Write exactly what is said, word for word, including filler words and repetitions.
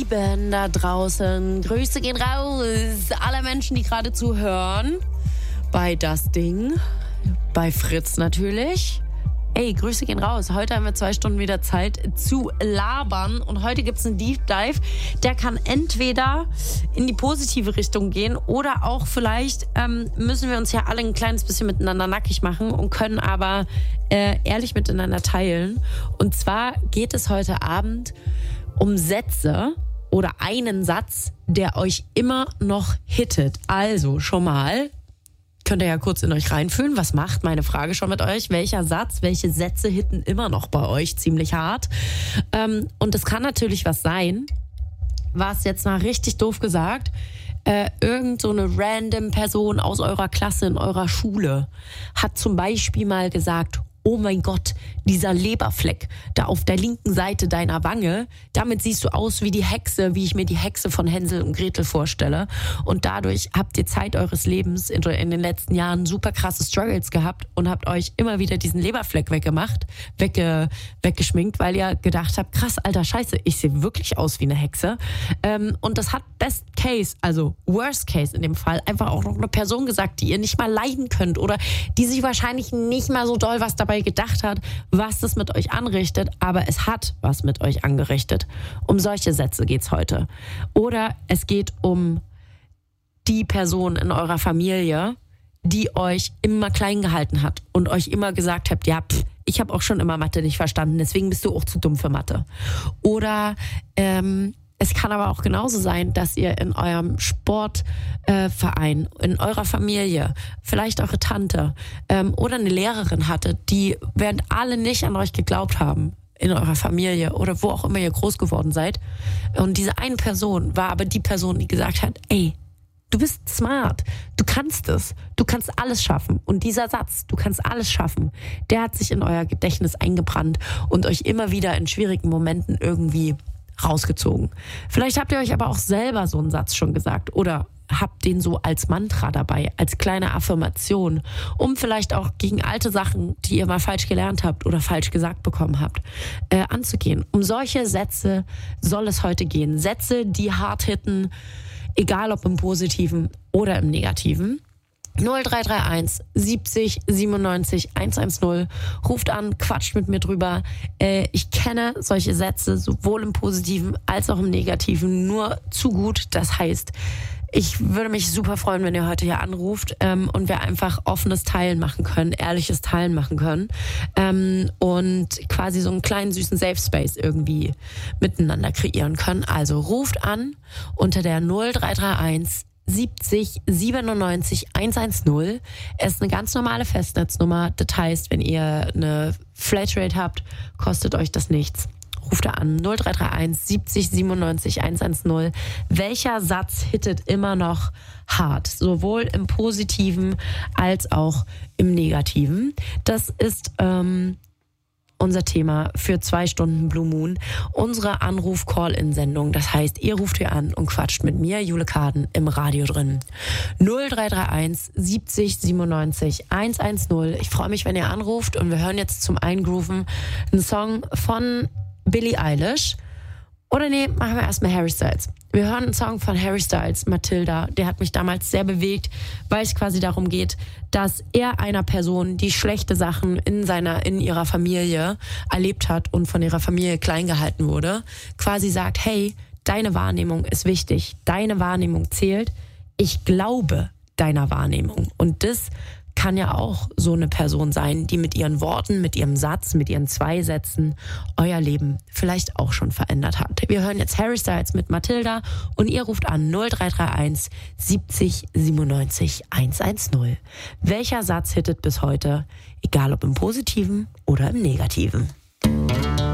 Lieben da draußen, Grüße gehen raus. Alle Menschen, die gerade zuhören. Bei Das Ding, bei Fritz natürlich. Ey, Grüße gehen raus. Heute haben wir zwei Stunden wieder Zeit zu labern. Und heute gibt es einen Deep Dive. Der kann entweder in die positive Richtung gehen oder auch vielleicht ähm, müssen wir uns ja alle ein kleines bisschen miteinander nackig machen und können aber äh, ehrlich miteinander teilen. Und zwar geht es heute Abend um Sätze oder einen Satz, der euch immer noch hittet. Also schon mal... Könnt ihr ja kurz in euch reinfühlen. Was macht meine Frage schon mit euch? Welcher Satz, welche Sätze hitten immer noch bei euch ziemlich hart? Ähm, und es kann natürlich was sein, was jetzt mal richtig doof gesagt, äh, irgend so eine random Person aus eurer Klasse in eurer Schule hat zum Beispiel mal gesagt, oh mein Gott, dieser Leberfleck da auf der linken Seite deiner Wange, damit siehst du aus wie die Hexe, wie ich mir die Hexe von Hänsel und Gretel vorstelle. Und dadurch habt ihr Zeit eures Lebens in den letzten Jahren super krasse Struggles gehabt und habt euch immer wieder diesen Leberfleck weggemacht, wegge, weggeschminkt, weil ihr gedacht habt, krass, alter Scheiße, ich sehe wirklich aus wie eine Hexe. Ähm, und das hat Best Case, also Worst Case in dem Fall, einfach auch noch eine Person gesagt, die ihr nicht mal leiden könnt oder die sich wahrscheinlich nicht mal so doll was dabei gedacht hat, was das mit euch anrichtet, aber es hat was mit euch angerichtet. Um solche Sätze geht's heute. Oder es geht um die Person in eurer Familie, die euch immer klein gehalten hat und euch immer gesagt hat, ja, pff, ich habe auch schon immer Mathe nicht verstanden, deswegen bist du auch zu dumm für Mathe. Oder ähm, es kann aber auch genauso sein, dass ihr in eurem Sportverein, äh, in eurer Familie, vielleicht eure Tante ähm, oder eine Lehrerin hattet, die, während alle nicht an euch geglaubt haben, in eurer Familie oder wo auch immer ihr groß geworden seid. Und diese eine Person war aber die Person, die gesagt hat, ey, du bist smart, du kannst es, du kannst alles schaffen. Und dieser Satz, du kannst alles schaffen, der hat sich in euer Gedächtnis eingebrannt und euch immer wieder in schwierigen Momenten irgendwie rausgezogen. Vielleicht habt ihr euch aber auch selber so einen Satz schon gesagt oder habt den so als Mantra dabei, als kleine Affirmation, um vielleicht auch gegen alte Sachen, die ihr mal falsch gelernt habt oder falsch gesagt bekommen habt, äh, anzugehen. Um solche Sätze soll es heute gehen. Sätze, die hart hitten, egal ob im Positiven oder im Negativen. null drei drei eins siebzig siebenundneunzig hundertzehn. Ruft an, quatscht mit mir drüber. Äh, ich kenne solche Sätze sowohl im Positiven als auch im Negativen nur zu gut. Das heißt, ich würde mich super freuen, wenn ihr heute hier anruft ähm, und wir einfach offenes Teilen machen können, ehrliches Teilen machen können ähm, und quasi so einen kleinen süßen Safe Space irgendwie miteinander kreieren können. Also ruft an unter der null drei drei eins siebzig siebenundneunzig hundertzehn. Es ist eine ganz normale Festnetznummer. Das heißt, wenn ihr eine Flatrate habt, kostet euch das nichts. Ruft da an null drei drei eins siebzig siebenundneunzig hundertzehn. Welcher Satz hittet immer noch hart? Sowohl im Positiven als auch im Negativen. Das ist ähm, unser Thema für zwei Stunden Blue Moon, unsere Anruf-Call-In-Sendung. Das heißt, ihr ruft hier an und quatscht mit mir, Jule Kaden, im Radio drin. null drei drei eins siebzig siebenundneunzig hundertzehn. Ich freue mich, wenn ihr anruft und wir hören jetzt zum Eingrooven einen Song von Billie Eilish. Oder nee, machen wir erstmal Harry Styles. Wir hören einen Song von Harry Styles, Matilda. Der hat mich damals sehr bewegt, weil es quasi darum geht, dass er einer Person, die schlechte Sachen in seiner, in ihrer Familie erlebt hat und von ihrer Familie klein gehalten wurde, quasi sagt, hey, deine Wahrnehmung ist wichtig, deine Wahrnehmung zählt. Ich glaube deiner Wahrnehmung. Und das kann ja auch so eine Person sein, die mit ihren Worten, mit ihrem Satz, mit ihren zwei Sätzen euer Leben vielleicht auch schon verändert hat. Wir hören jetzt Harry Styles mit Matilda und ihr ruft an null drei drei eins siebzig siebenundneunzig hundertzehn. Welcher Satz hittet bis heute, egal ob im Positiven oder im Negativen?